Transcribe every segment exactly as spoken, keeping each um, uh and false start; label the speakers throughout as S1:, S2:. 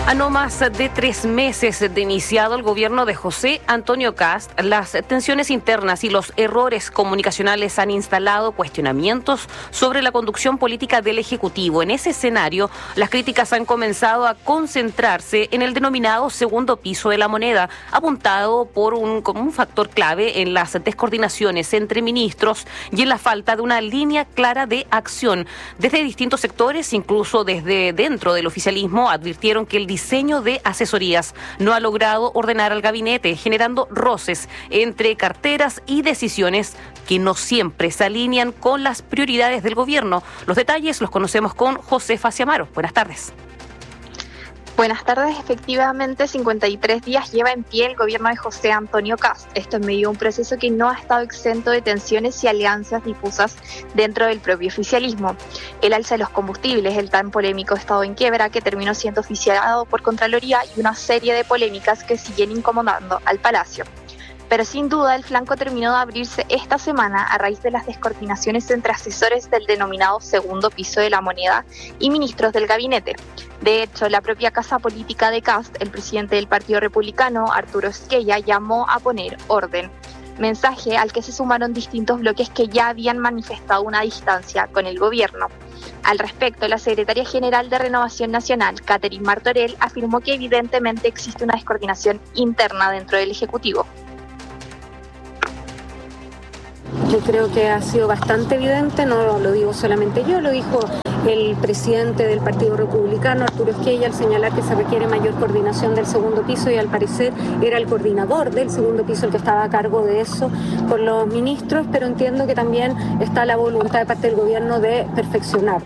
S1: A no más de tres meses de iniciado el gobierno de José Antonio Kast, las tensiones internas y los errores comunicacionales han instalado cuestionamientos sobre la conducción política del Ejecutivo. En ese escenario, las críticas han comenzado a concentrarse en el denominado segundo piso de la moneda, apuntado por un, como un factor clave en las descoordinaciones entre ministros y en la falta de una línea clara de acción. Desde distintos sectores, incluso desde dentro del oficialismo, advirtieron que el diseño de asesorías no ha logrado ordenar al gabinete, generando roces entre carteras y decisiones que no siempre se alinean con las prioridades del gobierno. Los detalles los conocemos con Josefa Ciamaro. Buenas tardes.
S2: Buenas tardes. Efectivamente, cincuenta y tres días lleva en pie el gobierno de José Antonio Kast. Esto en medio de un proceso que no ha estado exento de tensiones y alianzas difusas dentro del propio oficialismo. El alza de los combustibles, el tan polémico estado en quiebra que terminó siendo oficiado por Contraloría y una serie de polémicas que siguen incomodando al Palacio. Pero sin duda el flanco terminó de abrirse esta semana a raíz de las descoordinaciones entre asesores del denominado segundo piso de la moneda y ministros del gabinete. De hecho, la propia casa política de Kast, el presidente del Partido Republicano, Arturo Esquella, llamó a poner orden. Mensaje al que se sumaron distintos bloques que ya habían manifestado una distancia con el gobierno. Al respecto, la secretaria general de Renovación Nacional, Catherine Martorell, afirmó que evidentemente existe una descoordinación interna dentro del Ejecutivo.
S3: Yo creo que ha sido bastante evidente, no lo digo solamente yo, lo dijo el presidente del Partido Republicano, Arturo Esquella, al señalar que se requiere mayor coordinación del segundo piso y al parecer era el coordinador del segundo piso el que estaba a cargo de eso con los ministros, pero entiendo que también está la voluntad de parte del gobierno de perfeccionar.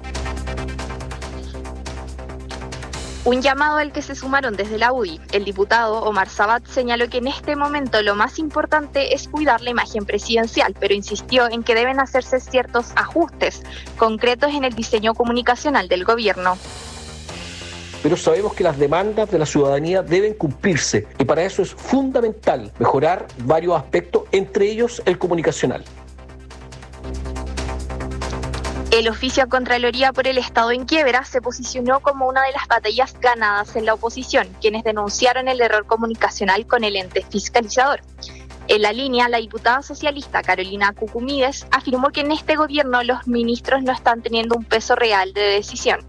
S2: Un llamado al que se sumaron desde la U D I. El diputado Omar Sabat señaló que en este momento lo más importante es cuidar la imagen presidencial, pero insistió en que deben hacerse ciertos ajustes concretos en el diseño comunicacional del gobierno.
S4: Pero sabemos que las demandas de la ciudadanía deben cumplirse y para eso es fundamental mejorar varios aspectos, entre ellos el comunicacional.
S2: El oficio a Contraloría por el Estado en quiebra se posicionó como una de las batallas ganadas en la oposición, quienes denunciaron el error comunicacional con el ente fiscalizador. En la línea, la diputada socialista Carolina Cucumides afirmó que en este gobierno los ministros no están teniendo un peso real de decisión.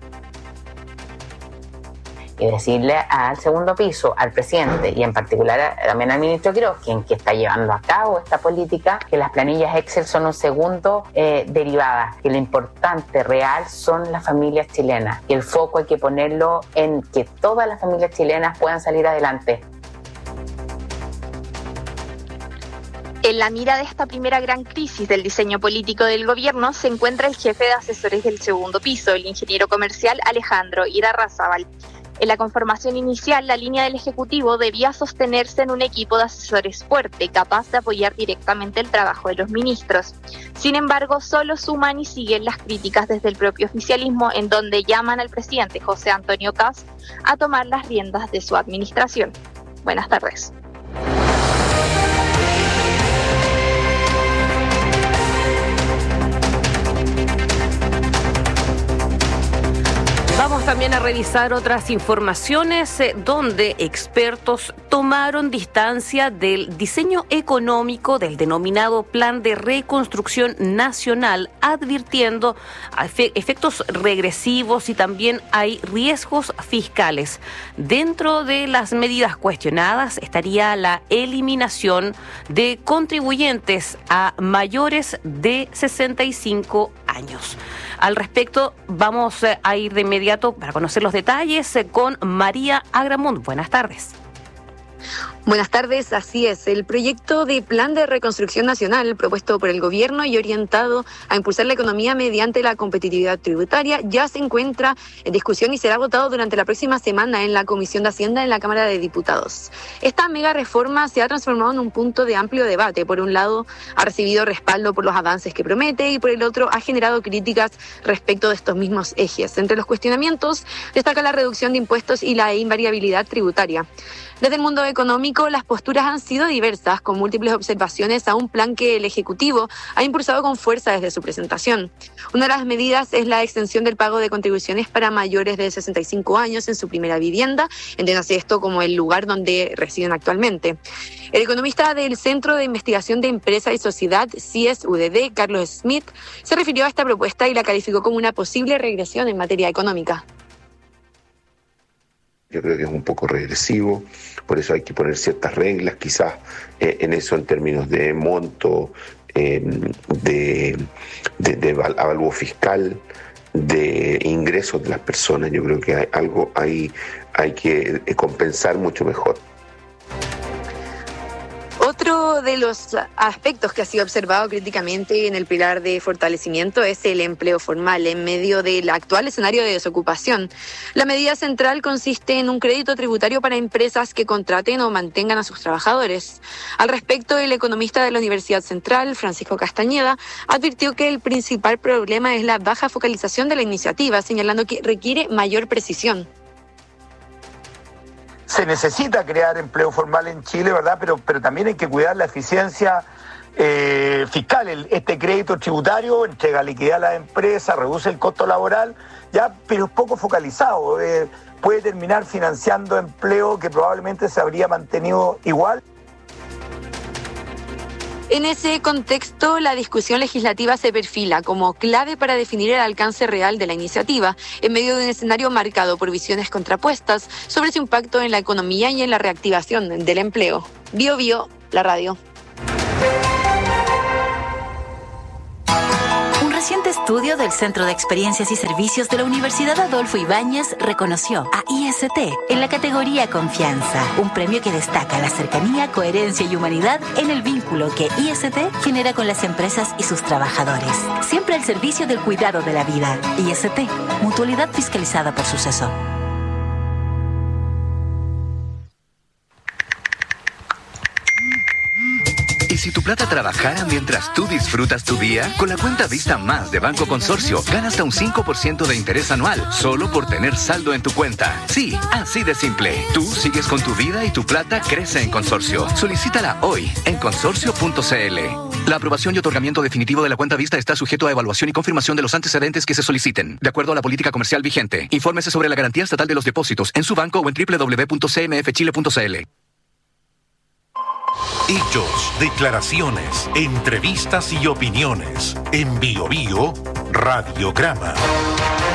S5: Y decirle al segundo piso, al presidente y en particular también al ministro Quiroz, quien que está llevando a cabo esta política, que las planillas Excel son un segundo eh, derivada, que lo importante real son las familias chilenas, y el foco hay que ponerlo en que todas las familias chilenas puedan salir adelante.
S2: En la mira de esta primera gran crisis del diseño político del gobierno se encuentra el jefe de asesores del segundo piso, el ingeniero comercial Alejandro Irarrázaval. En la conformación inicial, la línea del Ejecutivo debía sostenerse en un equipo de asesores fuerte, capaz de apoyar directamente el trabajo de los ministros. Sin embargo, solo suman y siguen las críticas desde el propio oficialismo, en donde llaman al presidente José Antonio Kast a tomar las riendas de su administración. Buenas tardes.
S1: Vamos también a revisar otras informaciones eh, donde expertos tomaron distancia del diseño económico del denominado Plan de Reconstrucción Nacional, advirtiendo efe- efectos regresivos y también hay riesgos fiscales. Dentro de las medidas cuestionadas estaría la eliminación de contribuyentes a mayores de sesenta y cinco años. Al respecto, vamos a ir de inmediato para conocer los detalles con María Agramunt. Buenas tardes.
S6: Buenas tardes, así es. El proyecto de Plan de Reconstrucción Nacional propuesto por el gobierno y orientado a impulsar la economía mediante la competitividad tributaria ya se encuentra en discusión y será votado durante la próxima semana en la Comisión de Hacienda en la Cámara de Diputados. Esta mega reforma se ha transformado en un punto de amplio debate. Por un lado, ha recibido respaldo por los avances que promete y por el otro, ha generado críticas respecto de estos mismos ejes. Entre los cuestionamientos, destaca la reducción de impuestos y la invariabilidad tributaria. Desde el mundo económico, económico, las posturas han sido diversas, con múltiples observaciones a un plan que el Ejecutivo ha impulsado con fuerza desde su presentación. Una de las medidas es la extensión del pago de contribuciones para mayores de sesenta y cinco años en su primera vivienda, entiéndase esto como el lugar donde residen actualmente. El economista del Centro de Investigación de Empresa y Sociedad, C I E S U D D, Carlos Smith, se refirió a esta propuesta y la calificó como una posible regresión en materia económica.
S7: Yo creo que es un poco regresivo, por eso hay que poner ciertas reglas, quizás eh, en eso en términos de monto, eh, de, de, de avalúo fiscal, de ingresos de las personas. Yo creo que hay algo ahí hay que compensar mucho mejor.
S6: Otro de los aspectos que ha sido observado críticamente en el pilar de fortalecimiento es el empleo formal en medio del actual escenario de desocupación. La medida central consiste en un crédito tributario para empresas que contraten o mantengan a sus trabajadores. Al respecto, el economista de la Universidad Central, Francisco Castañeda, advirtió que el principal problema es la baja focalización de la iniciativa, señalando que requiere mayor precisión.
S8: Se necesita crear empleo formal en Chile, ¿verdad? Pero, pero también hay que cuidar la eficiencia eh, fiscal. El, este crédito tributario entrega liquidez a las empresas, reduce el costo laboral, ya, pero es poco focalizado. Eh, puede terminar financiando empleo que probablemente se habría mantenido igual.
S6: En ese contexto, la discusión legislativa se perfila como clave para definir el alcance real de la iniciativa, en medio de un escenario marcado por visiones contrapuestas sobre su impacto en la economía y en la reactivación del empleo. Bio Bio, la radio.
S9: Un reciente estudio del Centro de Experiencias y Servicios de la Universidad Adolfo Ibáñez reconoció a I S T en la categoría Confianza, un premio que destaca la cercanía, coherencia y humanidad en el vínculo que I S T genera con las empresas y sus trabajadores. Siempre al servicio del cuidado de la vida. I S T, mutualidad fiscalizada por Suceso.
S10: ¿Y si tu plata trabajara mientras tú disfrutas tu día? Con la cuenta Vista Más de Banco Consorcio, gana hasta un cinco por ciento de interés anual, solo por tener saldo en tu cuenta. Sí, así de simple. Tú sigues con tu vida y tu plata crece en Consorcio. Solicítala hoy en consorcio punto c l. La aprobación y otorgamiento definitivo de la cuenta Vista está sujeto a evaluación y confirmación de los antecedentes que se soliciten, de acuerdo a la política comercial vigente. Infórmese sobre la garantía estatal de los depósitos en su banco o en doble u doble u doble u punto c m f chile punto c l.
S11: Hechos, declaraciones, entrevistas y opiniones. En Bio Bio, Radiograma.